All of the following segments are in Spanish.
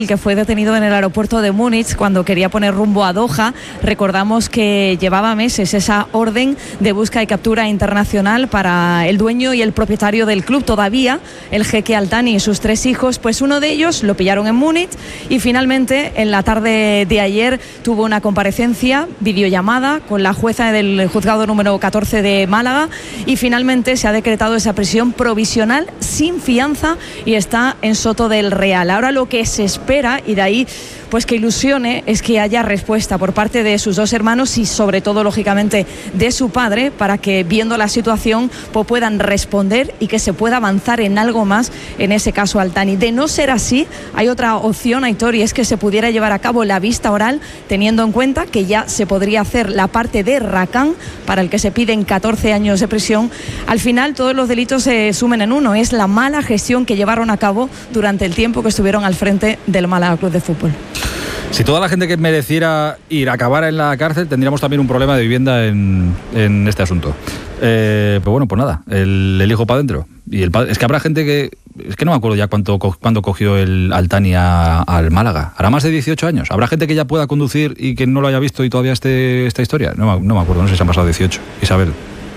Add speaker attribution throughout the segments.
Speaker 1: que fue detenido en el aeropuerto de Múnich cuando quería poner rumbo a Doha. Recordamos que llevaba meses esa orden de busca y captura internacional para el dueño y el propietario del club. Todavía el jeque Al Thani y sus 3 hijos, pues uno de ellos lo pillaron en Múnich y finalmente en la tarde de ayer tuvo una comparecencia, videollamada con la jueza del juzgado número 14 de Málaga y finalmente se ha decretado esa prisión provisional sin fianza y está en Soto del Real. Ahora lo que se espera, y de ahí pues que ilusione, es que haya respuesta por parte de sus 2 hermanos y sobre todo lógicamente de su padre, para que viendo la situación pues puedan responder y que se pueda avanzar en algo más en ese caso Al Thani. De no ser así, hay otra opción, Aitor, y es que se pudiera llevar a cabo la vista oral, teniendo en cuenta que ya se podría hacer la parte de Rakan, para el que se piden 14 años de prisión. Al final todos los delitos se sumen en uno, es la mala gestión que llevaron a cabo durante el tiempo que estuvieron al frente del Málaga Club de Fútbol.
Speaker 2: Si toda la gente que mereciera ir acabara en la cárcel, tendríamos también un problema de vivienda en este asunto. Pues bueno, pues nada, el hijo para adentro. Y el padre, es que habrá gente que... Es que no me acuerdo ya cuándo cogió el Al Thani al Málaga. ¿Hará más de 18 años? ¿Habrá gente que ya pueda conducir y que no lo haya visto y todavía esté esta historia? No me acuerdo, no sé si han pasado 18. Isabel.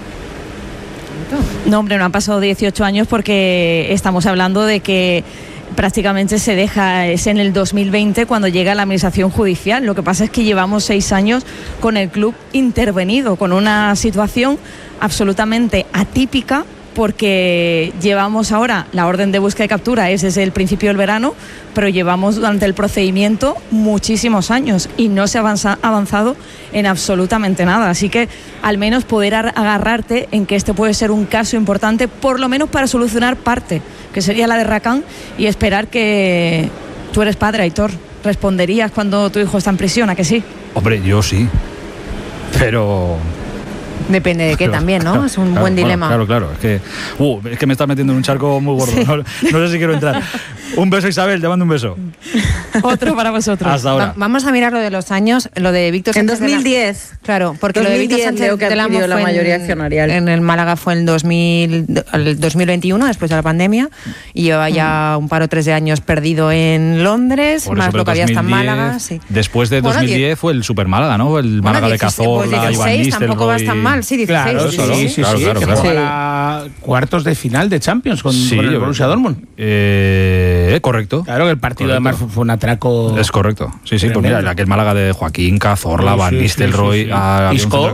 Speaker 1: No, hombre, no han pasado 18 años porque estamos hablando de que prácticamente se deja, es en el 2020 cuando llega la administración judicial. Lo que pasa es que llevamos 6 años con el club intervenido, con una situación absolutamente atípica, porque llevamos ahora la orden de búsqueda y captura, es desde el principio del verano, pero llevamos durante el procedimiento muchísimos años y no se ha avanzado en absolutamente nada. Así que al menos poder agarrarte en que este puede ser un caso importante, por lo menos para solucionar parte, que sería la de Rakan, y esperar que... Tú eres padre, Aitor, ¿responderías cuando tu hijo está en prisión, a que sí?
Speaker 2: Hombre, yo sí, pero...
Speaker 3: Depende de qué también, ¿no? Es un buen dilema.
Speaker 2: Claro. Es que me estás metiendo en un charco muy gordo. Sí. No sé si quiero entrar. Un beso, Isabel, te mando un beso.
Speaker 1: Otro para vosotros.
Speaker 2: Hasta ahora.
Speaker 3: Vamos a mirar lo de los años, lo de Víctor Sánchez.
Speaker 4: En 2010.
Speaker 3: Claro, porque 2010, lo de Víctor Sánchez
Speaker 4: que adquirió la mayoría accionarial.
Speaker 3: En el Málaga fue en el 2021, después de la pandemia, y lleva ya un par o 3 de años perdido en Londres,
Speaker 2: por
Speaker 3: más
Speaker 2: eso,
Speaker 3: lo que
Speaker 2: 2010,
Speaker 3: había hasta en Málaga. Sí.
Speaker 2: Después de 2010 fue el Super Málaga, ¿no? El Málaga de Cazorla,
Speaker 3: pues
Speaker 2: Iván Nistelrooy.
Speaker 3: Tampoco va tan mal, sí, 16.
Speaker 2: Claro.
Speaker 5: Que juega cuartos de final de Champions con el Borussia Dortmund.
Speaker 2: Correcto.
Speaker 5: Claro que el partido además fue un atraco.
Speaker 2: Es correcto. Sí, pues mira, aquel Málaga de Joaquín, Cazorla, Van Nistelrooy, Isco,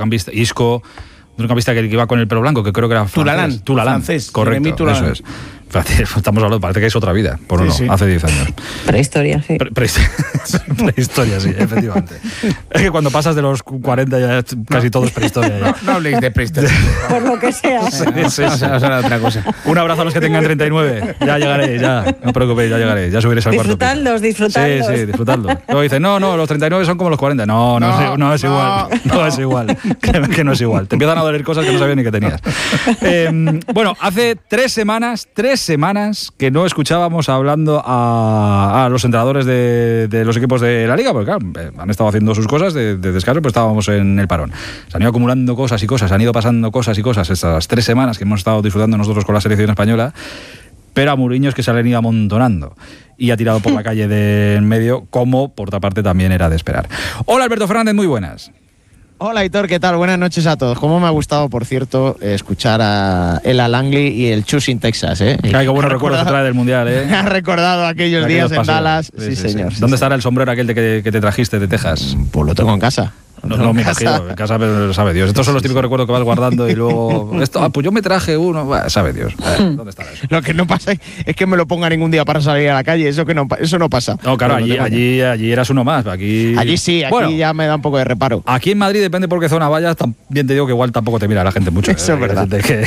Speaker 2: un campista que iba con el pelo blanco, que creo que era
Speaker 5: Tulalán,
Speaker 2: francés, correcto, eso es. Estamos hablando, parece que es otra vida, hace 10 años.
Speaker 4: Prehistoria, sí.
Speaker 2: Prehistoria, sí, efectivamente. Es que cuando pasas de los 40 ya casi todo es prehistoria.
Speaker 5: No habléis de prehistoria.
Speaker 4: Por lo que sea.
Speaker 2: Sí. Otra cosa. Un abrazo a los que tengan 39. Ya llegaré, ya. No os preocupéis, ya llegaré. Ya subiréis al cuarto.
Speaker 4: Disfrutadlos.
Speaker 2: Sí, disfrutadlo. Luego dicen, no, los 39 son como los 40. No es igual. No es igual. Créeme que no es igual. Te empiezan a doler cosas que no sabías ni que tenías. Bueno, hace 3 semanas que no escuchábamos hablando a los entrenadores de los equipos de la Liga, porque claro, han estado haciendo sus cosas de descanso, pues estábamos en el parón. Se han ido acumulando cosas y cosas, han ido pasando cosas y cosas estas 3 semanas que hemos estado disfrutando nosotros con la selección española, pero a Mourinho es que se le han ido amontonando y ha tirado por la calle de en medio, como por otra parte también era de esperar. Hola Alberto Fernández, muy buenas.
Speaker 6: Hola Aitor, ¿qué tal? Buenas noches a todos. Cómo me ha gustado, por cierto, escuchar a el Langley y el Chus in Texas, ¿eh?
Speaker 2: Qué buenos recuerdos trae del Mundial, ¿eh?
Speaker 6: Me ha recordado aquellos días en Dallas. Sí, señor.
Speaker 2: ¿Dónde estará el sombrero aquel que te trajiste de Texas?
Speaker 6: Pues lo tengo en casa.
Speaker 2: No me imagino, en casa sabe Dios. Estos son los típicos recuerdos que vas guardando y luego... pues yo me traje uno, sabe Dios. ¿Dónde estará eso?
Speaker 6: Lo que no pasa es que me lo ponga ningún día para salir a la calle, eso no pasa.
Speaker 2: No, claro, allí eras uno más. Allí
Speaker 6: sí, aquí ya me da un poco de reparo.
Speaker 2: Aquí en Madrid, depende por qué zona vayas, también te digo que igual tampoco te mira la gente mucho.
Speaker 6: Eso es verdad.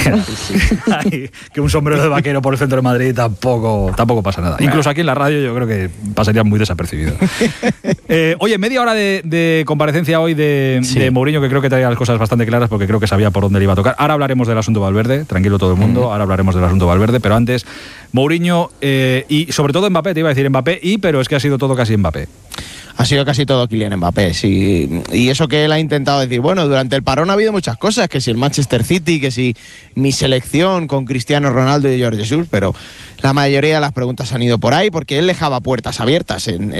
Speaker 2: Que un sombrero de vaquero por el centro de Madrid tampoco pasa nada. Incluso aquí en la radio yo creo que pasaría muy desapercibido. Oye, media hora de comparecencia hoy de Mourinho, que creo que traía las cosas bastante claras porque creo que sabía por dónde le iba a tocar. Ahora hablaremos del asunto Valverde, tranquilo todo el mundo, ahora hablaremos del asunto Valverde, pero antes Mourinho y sobre todo Mbappé, te iba a decir Mbappé, pero es que ha sido todo casi Mbappé.
Speaker 6: Ha sido casi todo Kylian Mbappé, sí. Y eso que él ha intentado decir, bueno, durante el parón ha habido muchas cosas, que si el Manchester City, que si mi selección con Cristiano Ronaldo y Jorge Jesus, pero la mayoría de las preguntas han ido por ahí porque él dejaba puertas abiertas en